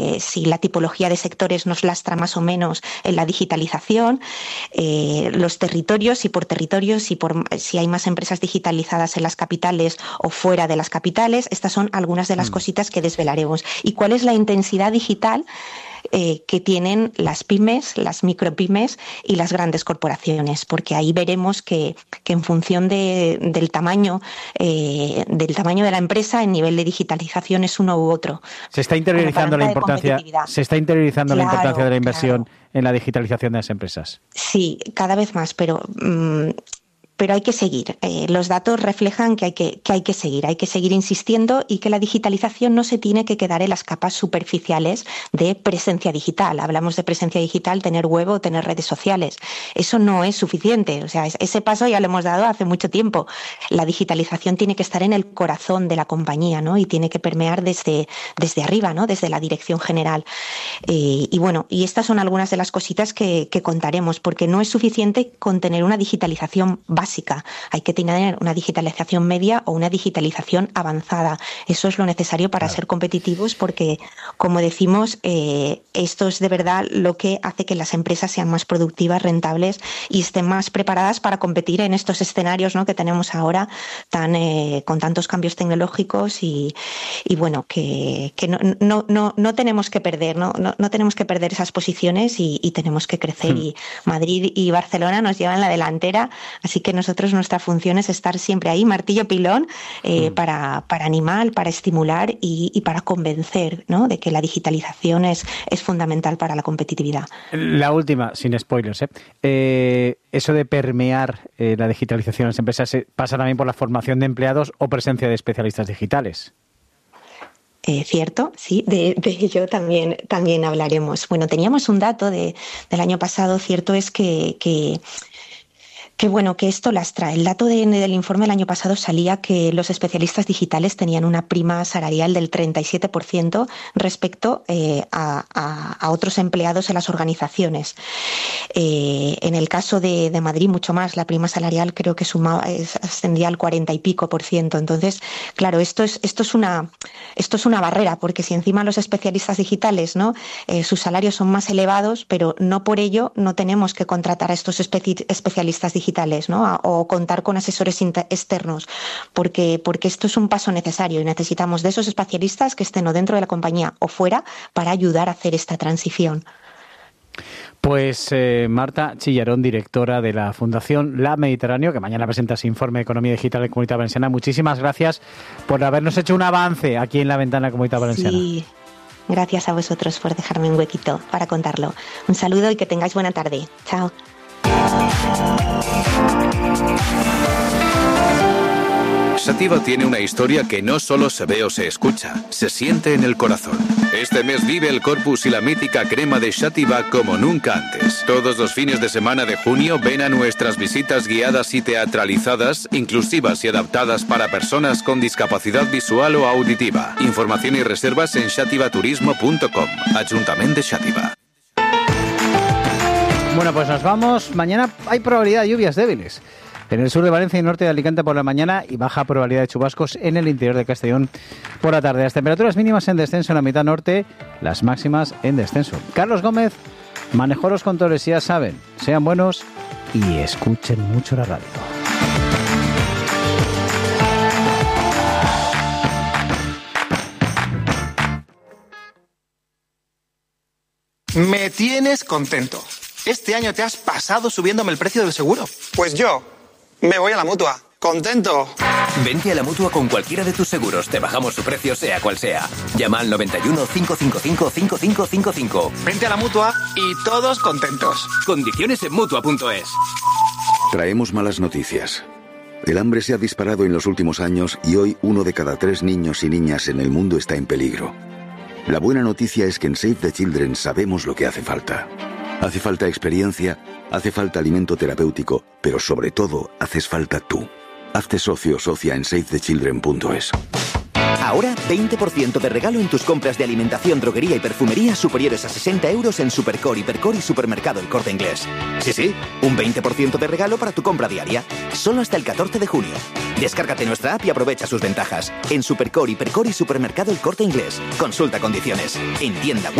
si la tipología de sectores nos lastra más o menos en la digitalización, los territorios, y por territorios, si hay más empresas digitalizadas en las capitales o fuera de las capitales. Estas son algunas de las cositas que desvelaremos. ¿Y cuál es la intensidad digital que tienen las pymes, las micropymes y las grandes corporaciones? Porque ahí veremos que en función del tamaño de la empresa, el nivel de digitalización es uno u otro. Se está interiorizando la importancia de la inversión en la digitalización de las empresas. Sí, cada vez más, pero hay que seguir. Los datos reflejan que hay que seguir insistiendo, y que la digitalización no se tiene que quedar en las capas superficiales de presencia digital. Hablamos de presencia digital, tener web o tener redes sociales. Eso no es suficiente. O sea, ese paso ya lo hemos dado hace mucho tiempo. La digitalización tiene que estar en el corazón de la compañía, ¿no? Y tiene que permear desde arriba, ¿no? Desde la dirección general. Y estas son algunas de las cositas que contaremos, porque no es suficiente con tener una digitalización básica. Hay que tener una digitalización media o una digitalización avanzada. Eso es lo necesario para ser competitivos, porque, como decimos, esto es de verdad lo que hace que las empresas sean más productivas, rentables y estén más preparadas para competir en estos escenarios, ¿no?, que tenemos ahora con tantos cambios tecnológicos y que no tenemos que perder, no tenemos que perder esas posiciones y tenemos que crecer. Y Madrid y Barcelona nos llevan la delantera, así que nuestra función es estar siempre ahí, martillo pilón, para animar, para estimular y para convencer, ¿no?, de que la digitalización es fundamental para la competitividad. La última, sin spoilers, eso de permear la digitalización en las empresas pasa también por la formación de empleados o presencia de especialistas digitales. Cierto, sí, de ello también hablaremos. Bueno, teníamos un dato del año pasado. Cierto es que esto lastra. El dato del informe del año pasado salía que los especialistas digitales tenían una prima salarial del 37% respecto a otros empleados en las organizaciones. En el caso de Madrid, mucho más. La prima salarial creo que ascendía al 40 y pico %. Entonces, claro, esto es una barrera, porque si encima los especialistas digitales, ¿no?, sus salarios son más elevados, pero no por ello no tenemos que contratar a estos especialistas digitales, ¿no?, o contar con asesores externos, porque esto es un paso necesario y necesitamos de esos especialistas que estén o dentro de la compañía o fuera para ayudar a hacer esta transición. Pues Marta Chillarón, directora de la Fundación Lab Mediterráneo, que mañana presenta ese informe de Economía Digital en Comunitat Valenciana. Muchísimas gracias por habernos hecho un avance aquí en la ventana de Comunitat Valenciana. Sí, gracias a vosotros por dejarme un huequito para contarlo. Un saludo y que tengáis buena tarde. Chao. Sativa tiene una historia que no solo se ve o se escucha, se siente en el corazón. Este mes vive el Corpus y la mítica crema de Sativa como nunca antes. Todos los fines de semana de junio ven a nuestras visitas guiadas y teatralizadas, inclusivas y adaptadas para personas con discapacidad visual o auditiva. Información y reservas en sativaturismo.com. Ayuntamiento de Sativa. Bueno, pues nos vamos. Mañana hay probabilidad de lluvias débiles en el sur de Valencia y norte de Alicante por la mañana, y baja probabilidad de chubascos en el interior de Castellón por la tarde. Las temperaturas mínimas en descenso en la mitad norte, las máximas en descenso. Carlos Gómez manejó los controles, ya saben, sean buenos y escuchen mucho la radio. Me tienes contento. Este año te has pasado subiéndome el precio del seguro. Pues yo me voy a la Mutua. ¡Contento! Vente a la Mutua con cualquiera de tus seguros. Te bajamos su precio, sea cual sea. Llama al 91 555 5555. Vente a la Mutua y todos contentos. Condiciones en Mutua.es. Traemos malas noticias. El hambre se ha disparado en los últimos años y hoy 1 de cada 3 niños y niñas en el mundo está en peligro. La buena noticia es que en Save the Children sabemos lo que hace falta. Hace falta experiencia, hace falta alimento terapéutico, pero sobre todo haces falta tú. Hazte socio o socia en SaveTheChildren.es. Ahora 20% de regalo en tus compras de alimentación, droguería y perfumería superiores a 60 euros en Supercore, Hipercore y Supermercado El Corte Inglés. Sí, un 20% de regalo para tu compra diaria. Solo hasta el 14 de junio. Descárgate nuestra app y aprovecha sus ventajas. En Supercore, Hipercore y Supermercado El Corte Inglés. Consulta condiciones. En tienda web